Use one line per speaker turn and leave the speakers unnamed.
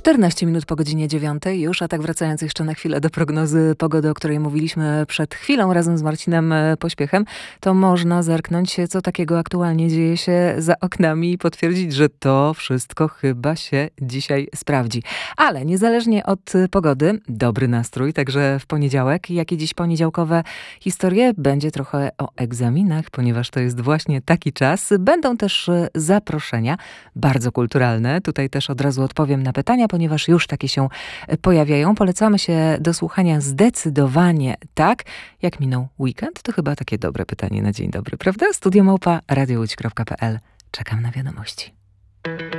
14 minut po godzinie 9 już, a tak wracając jeszcze na chwilę do prognozy pogody, o której mówiliśmy przed chwilą razem z Marcinem Pośpiechem, to można zerknąć, co takiego aktualnie dzieje się za oknami i potwierdzić, że to wszystko chyba się dzisiaj sprawdzi. Ale niezależnie od pogody, dobry nastrój, także w poniedziałek. Jakie dziś poniedziałkowe historie? Będzie trochę o egzaminach, ponieważ to jest właśnie taki czas. Będą też zaproszenia, bardzo kulturalne. Tutaj też od razu odpowiem na pytania, ponieważ już takie się pojawiają. Polecamy się do słuchania zdecydowanie tak. Jak minął weekend? To chyba takie dobre pytanie na dzień dobry, prawda? Studio@radiołódź.pl. Czekam na wiadomości.